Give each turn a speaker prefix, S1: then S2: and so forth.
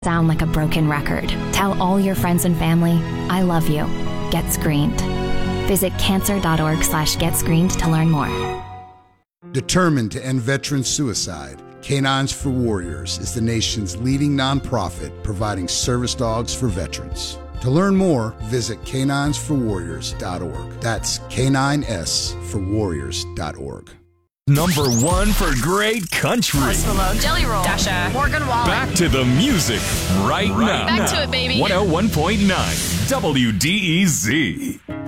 S1: Sound like a broken record. Tell all your friends and family, I love you. Get screened. Visit cancer.org/getscreened to learn more.
S2: Determined to end veteran suicide, Canines for Warriors is the nation's leading nonprofit providing service dogs for veterans. To learn more, visit caninesforwarriors.org. That's caninesforwarriors.org.
S3: Number one for great country.
S4: Jelly Roll, Dasha, Morgan Wallen.
S3: Back to the music right now.
S4: Back to it, baby.
S3: 101.9 WDEZ.